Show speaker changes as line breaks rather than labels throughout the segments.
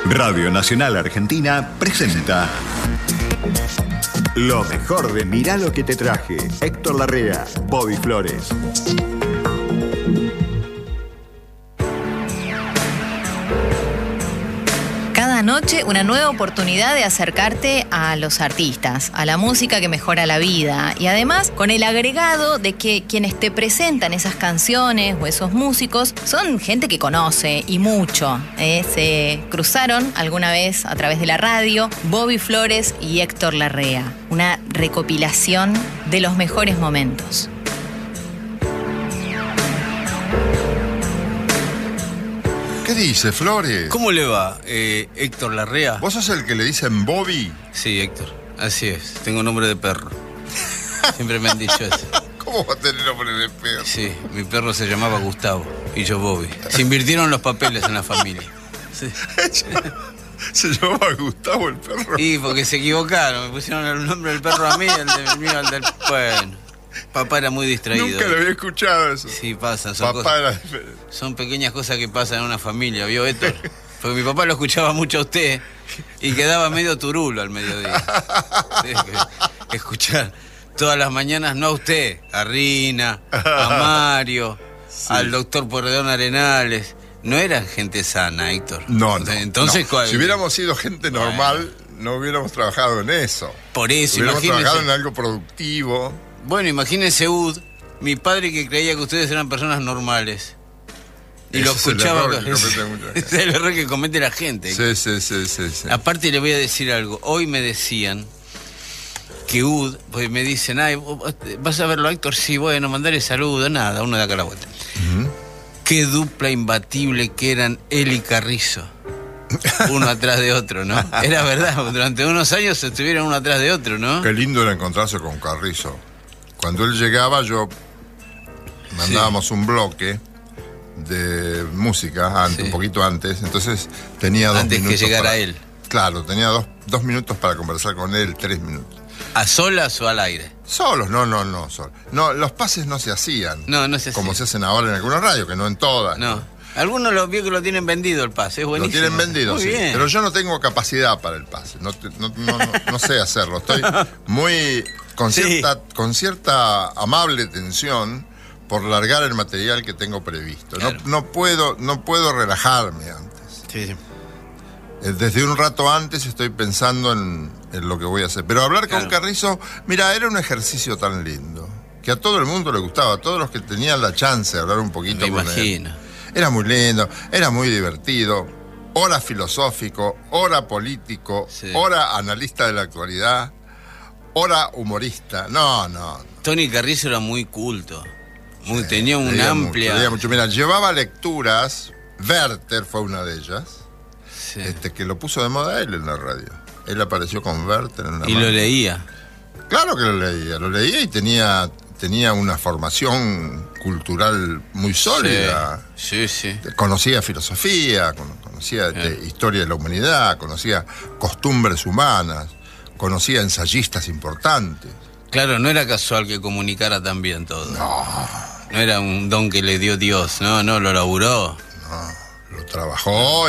Radio Nacional Argentina presenta lo mejor de Mirá lo que te traje. Héctor Larrea, Bobby Flores.
Cada noche una nueva oportunidad de acercarte a los artistas, a la música que mejora la vida, y además con el agregado de que quienes te presentan esas canciones o esos músicos son gente que conoce y mucho. Se cruzaron alguna vez a través de la radio Bobby Flores y Héctor Larrea. Una recopilación de los mejores momentos.
¿Qué dice, Flores?
¿Cómo le va, Héctor Larrea?
¿Vos sos el que le dicen Bobby?
Sí, Héctor, así es. Tengo nombre de perro. Siempre me han dicho eso.
¿Cómo va a tener nombre de perro?
Sí, mi perro se llamaba Gustavo y yo Bobby. Se invirtieron los papeles en la familia. Sí.
¿Se llamaba Gustavo el perro?
Y porque se equivocaron. Me pusieron el nombre del perro a mí, el del mío al del... Bueno, papá era muy distraído.
Nunca lo había escuchado eso.
Sí, pasa. Son pequeñas cosas que pasan en una familia, ¿vio, Héctor? Porque mi papá lo escuchaba mucho a usted y quedaba medio turulo al mediodía. Que escuchar todas las mañanas, no a usted, a Rina, a Mario, sí, al doctor Porredón Arenales. No eran gente sana, Héctor.
No.
Entonces,
no. Si hubiéramos sido gente normal, no hubiéramos trabajado en eso.
Por eso,
hubiéramos trabajado en algo productivo.
Bueno, imagínense, mi padre que creía que ustedes eran personas normales. Y lo escuchaba. Es el error que comete la gente.
Sí.
Aparte le voy a decir algo. Hoy me decían que pues me dicen, ay, ¿vas a verlo, Héctor? Sí, bueno, mandarle saludos, nada, uno de acá a la vuelta. Qué dupla imbatible que eran él y Carrizo. Uno atrás de otro, ¿no? Era verdad, durante unos años estuvieron uno atrás de otro, ¿no?
Qué lindo era encontrarse con Carrizo. Cuando él llegaba, mandábamos un bloque de música un poquito antes, entonces tenía 2 minutos.
Antes que llegara él.
Claro, tenía dos minutos para conversar con él, 3 minutos.
¿A solas o al aire?
Solos, no, solos. No, los pases no se hacían.
No se hacían.
Como se hacen ahora en algunas radios, que no en todas.
No. Algunos lo vio que lo tienen vendido el pase, es buenísimo.
Lo tienen vendido,
muy
sí.
Bien.
Pero yo no tengo capacidad para el pase. No sé hacerlo. Estoy muy con cierta amable tensión por largar el material que tengo previsto. Claro. No puedo relajarme antes.
Sí.
Desde un rato antes estoy pensando en lo que voy a hacer. Pero hablar con Carrizo, mira, era un ejercicio tan lindo que a todo el mundo le gustaba, a todos los que tenían la chance de hablar un poquito con él. Era muy lindo, era muy divertido, ora filosófico, ora político, ora analista de la actualidad, ora humorista. No.
Tony Carrizo era muy culto, tenía una amplia...
Leía mucho. Mira, llevaba lecturas, Werther fue una de ellas, que lo puso de moda él en la radio. Él apareció con Werther en la
¿Y
mano.
lo leía?
Claro que lo leía y tenía una formación cultural muy sólida.
Sí.
Conocía filosofía, conocía historia de la humanidad, conocía costumbres humanas, conocía ensayistas importantes.
Claro, no era casual que comunicara tan bien todo. No era un don que le dio Dios, no, lo laburó.
No, lo trabajó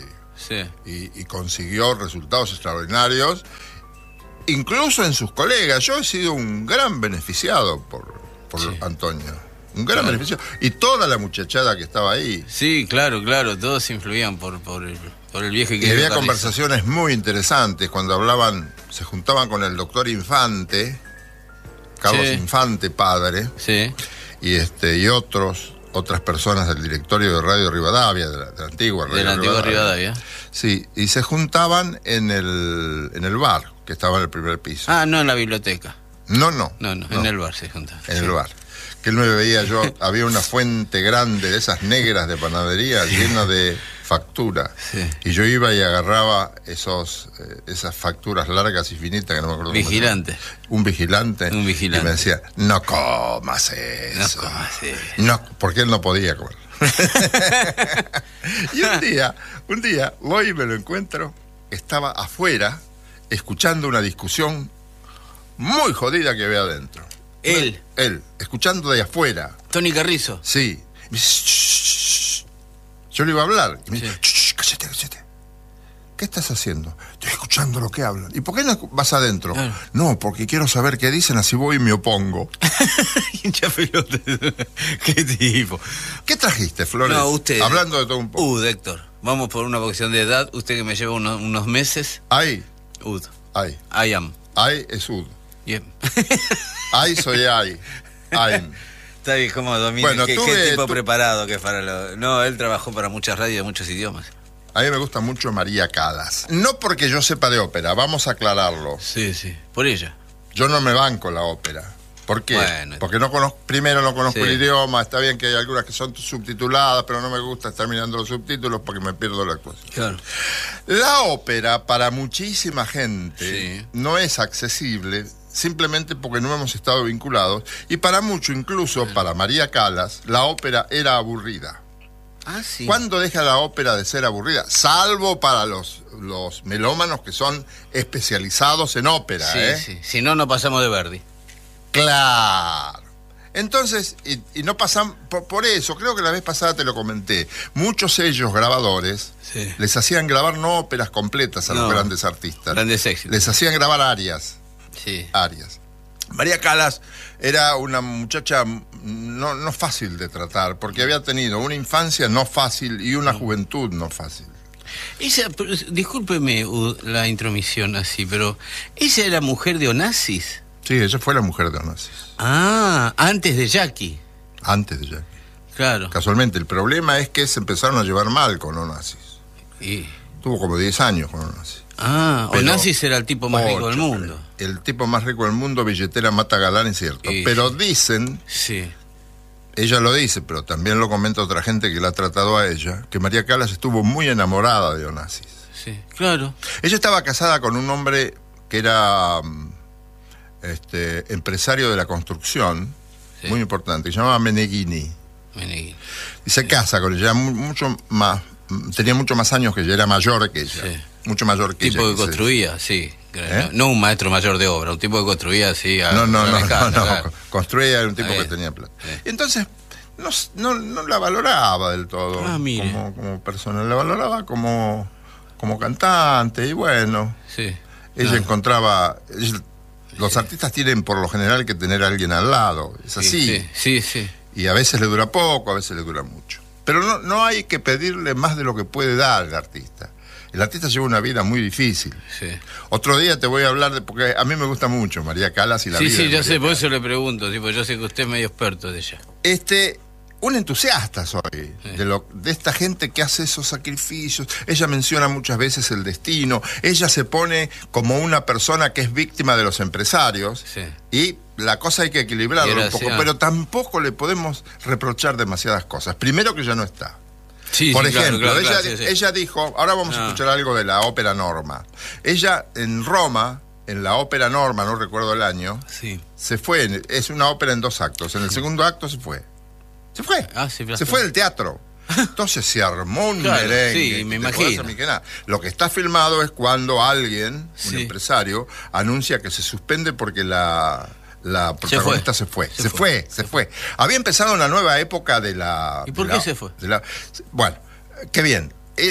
y consiguió resultados extraordinarios. Incluso en sus colegas. Yo he sido un gran beneficiado por Antonio. Un gran beneficiado. Y toda la muchachada que estaba ahí.
Sí, claro. Todos influían por el viejo que...
Y había conversaciones muy interesantes cuando se juntaban con el doctor Infante, Carlos Infante, padre.
Sí.
Y otras personas del directorio de Radio Rivadavia, de la antigua Radio Rivadavia.
De la antigua Rivadavia.
Sí, y se juntaban en el bar, que estaba en el primer piso.
Ah, no en la biblioteca.
No,
en el bar se juntaban.
En el bar. Que él me veía yo, había una fuente grande de esas negras de panadería llena de factura. Sí. Y yo iba y agarraba esas facturas largas y finitas que no me acuerdo.
Vigilante.
Un vigilante.
Y me
decía, no comas eso. No, porque él no podía comer. Y un día voy y me lo encuentro, estaba afuera escuchando una discusión muy jodida que había adentro.
Él,
escuchando de afuera.
Tony Carrizo.
Sí. Me dice, shh. Yo le iba a hablar. Y me dice, cállate. ¿qué estás haciendo? Estoy escuchando lo que hablan. ¿Y por qué no vas adentro?
Claro.
No, porque quiero saber qué dicen, así voy y me opongo.
Hincha pelota. Qué tipo.
¿Qué trajiste, Flores?
No, usted.
Hablando de todo un poco.
Héctor. Vamos por una cuestión de edad. Usted que me lleva unos meses.
Ay. Ay.
I am.
Ay es ud.
Bien.
Ay soy ay. Ay.
Está bien, ¿cómo domina?
Bueno,
¿Qué tipo preparado que es para lo... No, él trabajó para muchas radios de muchos idiomas.
A mí me gusta mucho María Callas. No porque yo sepa de ópera, vamos a aclararlo.
Sí, por ella.
Yo no me banco la ópera. ¿Por qué?
Bueno.
Porque no conozco el idioma. Está bien que hay algunas que son subtituladas, pero no me gusta estar mirando los subtítulos porque me pierdo la actuación.
Claro.
La ópera, para muchísima gente, no es accesible simplemente porque no hemos estado vinculados. Y para mucho, incluso para María Callas, la ópera era aburrida.
Ah, sí.
¿Cuándo deja la ópera de ser aburrida? Salvo para los melómanos que son especializados en ópera.
Sí. Si no, no pasamos de Verdi.
Claro. Entonces, y no pasan, por eso, creo que la vez pasada te lo comenté, muchos sellos grabadores les hacían grabar no óperas completas a los grandes artistas.
Grandes éxitos.
Les hacían grabar arias.
Sí.
Arias. María Callas era una muchacha no fácil de tratar, porque había tenido una infancia no fácil y una juventud no fácil.
Discúlpeme la intromisión así, pero ¿ella era mujer de Onassis?
Sí, ella fue la mujer de Onassis.
Ah, antes de Jackie.
Antes de Jackie.
Claro.
Casualmente, el problema es que se empezaron a llevar mal con Onassis.
Y...
Tuvo como 10 años con Onassis.
Ah, Onassis era el tipo más rico del mundo.
El tipo más rico del mundo, billetera mata galán, es cierto. Pero dicen, ella lo dice, pero también lo comenta otra gente que la ha tratado a ella, que María Callas estuvo muy enamorada de Onassis.
Sí, claro.
Ella estaba casada con un hombre que era empresario de la construcción, muy importante, que se llamaba Meneghini. Y se casa con ella, mucho más, tenía mucho más años que ella, era mayor que ella. Mucho mayor que ella.
Tipo que construía, no un maestro mayor de obra, un tipo que construía así.
No. Construía, era un tipo que tenía plata. Y entonces no la valoraba del todo como persona, la valoraba como cantante, y bueno, ella encontraba... Los artistas tienen por lo general que tener a alguien al lado, es así.
Sí.
Y a veces le dura poco, a veces le dura mucho. Pero no hay que pedirle más de lo que puede dar el artista. El artista lleva una vida muy difícil. Otro día te voy a hablar porque a mí me gusta mucho María Callas y la vida.
Sí, yo sé, por eso le pregunto, yo sé que usted es medio experto de ella.
Un entusiasta soy de esta gente que hace esos sacrificios. Ella menciona muchas veces el destino. Ella se pone como una persona que es víctima de los empresarios. Y la cosa hay que equilibrarla un poco, pero tampoco le podemos reprochar demasiadas cosas. Primero que ya no está. Por ejemplo, ella dijo, ahora vamos a escuchar algo de la ópera Norma. Ella en Roma, en la ópera Norma, no recuerdo el año, se fue, es una ópera en 2 actos. En el segundo acto se fue. Se fue del teatro. Entonces se armó un merengue.
Sí, me imagino.
Lo que está filmado es cuando alguien, un empresario, anuncia que se suspende porque la protagonista se fue. Había empezado una nueva época de la...
¿Y por qué se fue?
Bueno, qué bien.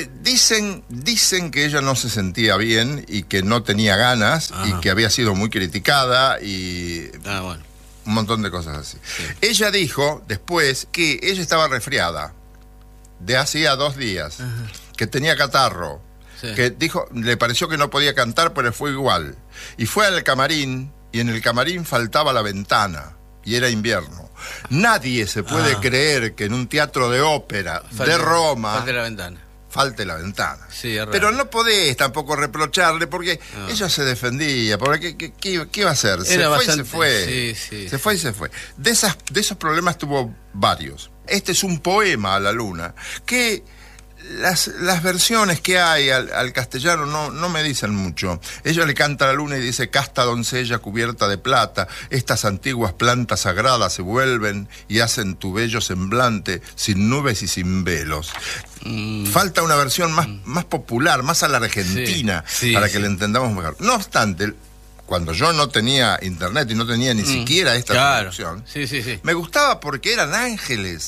Dicen que ella no se sentía bien y que no tenía ganas y que había sido muy criticada y... un montón de cosas así. Ella dijo después que ella estaba resfriada de hacía 2 días, que tenía catarro, que dijo, le pareció que no podía cantar, pero fue igual. Y fue al camarín, y en el camarín faltaba la ventana, y era invierno. Nadie se puede creer que en un teatro de ópera de Roma falte la ventana. Pero no podés tampoco reprocharle, porque ella se defendía, porque ¿qué iba a hacer? Se fue. De esos problemas tuvo varios. Este es un poema a la luna, que las versiones que hay al castellano no me dicen mucho. Ella le canta a la luna y dice: casta doncella cubierta de plata, estas antiguas plantas sagradas se vuelven y hacen tu bello semblante sin nubes y sin velos. Falta una versión más popular, más a la argentina, para que la entendamos mejor. No obstante, cuando yo no tenía internet y no tenía ni siquiera esta traducción, me gustaba porque eran ángeles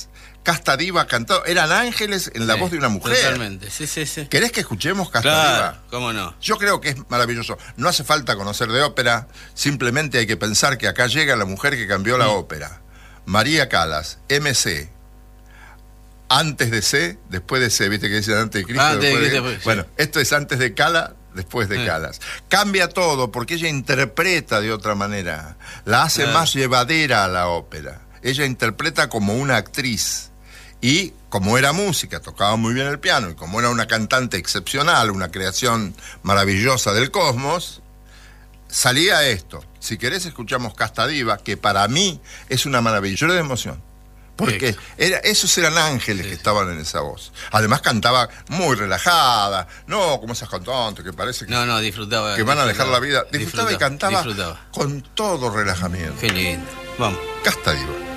Casta Diva cantado. Eran ángeles en la voz de una mujer.
Totalmente, sí.
¿Querés que escuchemos Casta
Claro,
Diva?
cómo no.
Yo creo que es maravilloso. No hace falta conocer de ópera, simplemente hay que pensar que acá llega la mujer que cambió la ópera. María Callas, MC. Antes de C, después de C, ¿viste que dicen antes de Cristo?
Antes
después
de
de...
Cristo, sí.
Bueno, esto es antes de Cala, después de Calas. Cambia todo porque ella interpreta de otra manera. La hace más llevadera a la ópera. Ella interpreta como una actriz. Y como era música, tocaba muy bien el piano, y como era una cantante excepcional, una creación maravillosa del cosmos, salía esto. Si querés escuchamos Casta Diva, que para mí es una maravilla. Lloré de emoción. Porque esos eran ángeles que estaban en esa voz. Además cantaba muy relajada, no como esas cantantes que parece que,
No, disfrutaba.
que van a dejar la vida. Disfrutaba y cantaba
disfrutaba.
con todo relajamiento.
Qué lindo. Vamos.
Casta Diva.